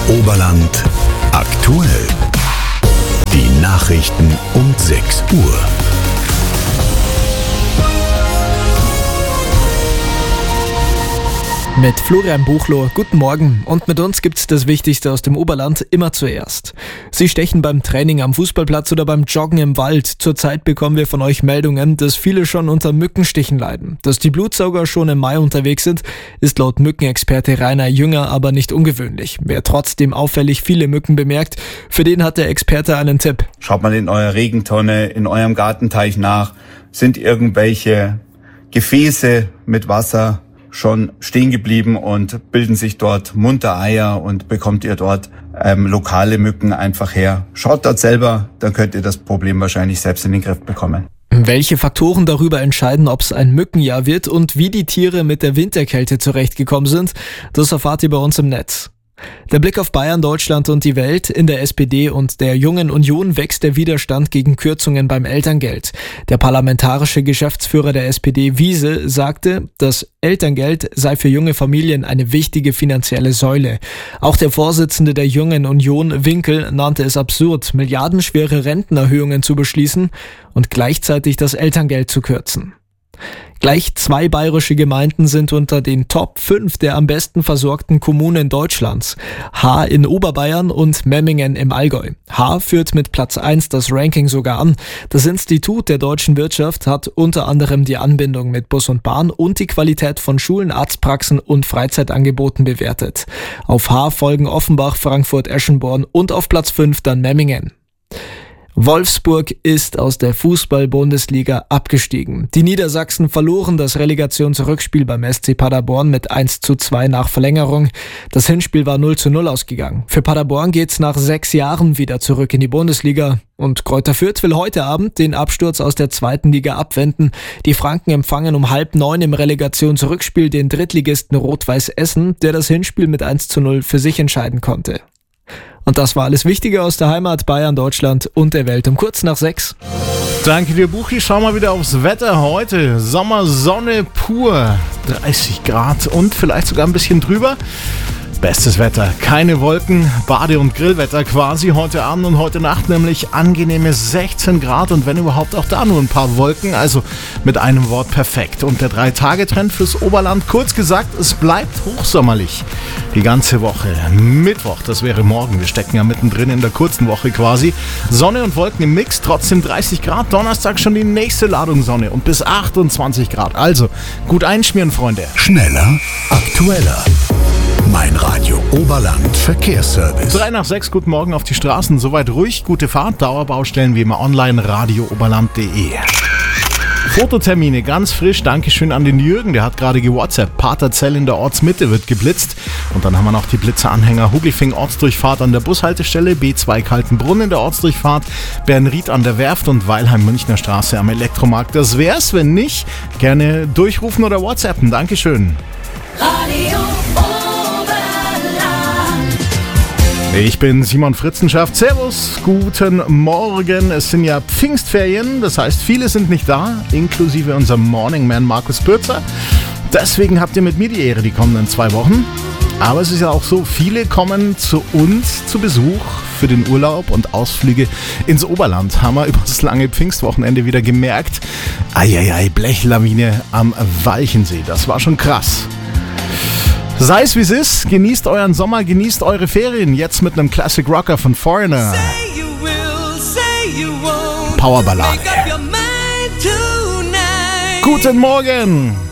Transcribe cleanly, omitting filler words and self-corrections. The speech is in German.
Oberland aktuell. Die Nachrichten um 6 Uhr. Mit Florian Buchloh, guten Morgen. Und mit uns gibt's das Wichtigste aus dem Oberland immer zuerst. Sie stechen beim Training am Fußballplatz oder beim Joggen im Wald. Zurzeit bekommen wir von euch Meldungen, dass viele schon unter Mückenstichen leiden. Dass die Blutsauger schon im Mai unterwegs sind, ist laut Mückenexperte Rainer Jünger aber nicht ungewöhnlich. Wer trotzdem auffällig viele Mücken bemerkt, für den hat der Experte einen Tipp. Schaut mal in eurer Regentonne, in eurem Gartenteich nach. Sind irgendwelche Gefäße mit Wasser schon stehen geblieben und bilden sich dort munter Eier und bekommt ihr dort lokale Mücken einfach her. Schaut dort selber, dann könnt ihr das Problem wahrscheinlich selbst in den Griff bekommen. Welche Faktoren darüber entscheiden, ob es ein Mückenjahr wird und wie die Tiere mit der Winterkälte zurechtgekommen sind, das erfahrt ihr bei uns im Netz. Der Blick auf Bayern, Deutschland und die Welt. In der SPD und der Jungen Union wächst der Widerstand gegen Kürzungen beim Elterngeld. Der parlamentarische Geschäftsführer der SPD, Wiese, sagte, das Elterngeld sei für junge Familien eine wichtige finanzielle Säule. Auch der Vorsitzende der Jungen Union, Winkel, nannte es absurd, milliardenschwere Rentenerhöhungen zu beschließen und gleichzeitig das Elterngeld zu kürzen. Gleich 2 bayerische Gemeinden sind unter den Top 5 der am besten versorgten Kommunen Deutschlands. Haar in Oberbayern und Memmingen im Allgäu. Haar führt mit Platz 1 das Ranking sogar an. Das Institut der deutschen Wirtschaft hat unter anderem die Anbindung mit Bus und Bahn und die Qualität von Schulen, Arztpraxen und Freizeitangeboten bewertet. Auf Haar folgen Offenbach, Frankfurt, Eschenborn und auf Platz 5 dann Memmingen. Wolfsburg ist aus der Fußball-Bundesliga abgestiegen. Die Niedersachsen verloren das Relegationsrückspiel beim SC Paderborn mit 1:2 nach Verlängerung. Das Hinspiel war 0:0 ausgegangen. Für Paderborn geht's nach 6 Jahren wieder zurück in die Bundesliga. Und Greuther Fürth will heute Abend den Absturz aus der 2. Liga abwenden. Die Franken empfangen um 8:30 im Relegationsrückspiel den Drittligisten Rot-Weiß Essen, der das Hinspiel mit 1:0 für sich entscheiden konnte. Und das war alles Wichtige aus der Heimat, Bayern, Deutschland und der Welt um kurz nach 6. Danke dir, Buchi. Schau mal wieder aufs Wetter heute. Sommersonne pur. 30 Grad und vielleicht sogar ein bisschen drüber. Bestes Wetter, keine Wolken, Bade- und Grillwetter quasi heute Abend und heute Nacht, nämlich angenehme 16 Grad und wenn überhaupt auch da nur ein paar Wolken, also mit einem Wort perfekt. Und der 3-Tage-Trend fürs Oberland, kurz gesagt, es bleibt hochsommerlich. Die ganze Woche. Mittwoch, das wäre morgen, wir stecken ja mittendrin in der kurzen Woche quasi. Sonne und Wolken im Mix, trotzdem 30 Grad, Donnerstag schon die nächste Ladung Sonne und bis 28 Grad. Also, gut einschmieren, Freunde. Schneller, aktueller. Mein Radio Oberland Verkehrsservice. 3 nach 6, guten Morgen auf die Straßen. Soweit ruhig, gute Fahrt, Dauerbaustellen wie immer online, radiooberland.de. Fototermine, ganz frisch, Dankeschön an den Jürgen, der hat gerade gewhatsappt. Paterzell in der Ortsmitte wird geblitzt. Und dann haben wir noch die Blitzeranhänger Hugelfing Ortsdurchfahrt an der Bushaltestelle, B2 Kaltenbrunn in der Ortsdurchfahrt, Bernried an der Werft und Weilheim Münchner Straße am Elektromarkt. Das wär's, wenn nicht, gerne durchrufen oder whatsappen. Dankeschön. Radio Ich bin Simon Fritzenschaft. Servus, guten Morgen. Es sind ja Pfingstferien, das heißt, viele sind nicht da, inklusive unserem Morning Man Markus Pürzer. Deswegen habt ihr mit mir die Ehre die kommenden 2 Wochen. Aber es ist ja auch so, viele kommen zu uns zu Besuch für den Urlaub und Ausflüge ins Oberland. Haben wir über das lange Pfingstwochenende wieder gemerkt. Eieiei, Blechlawine am Walchensee, das war schon krass. Sei es wie es ist, genießt euren Sommer, genießt eure Ferien. Jetzt mit einem Classic Rocker von Foreigner. Powerballade. Guten Morgen!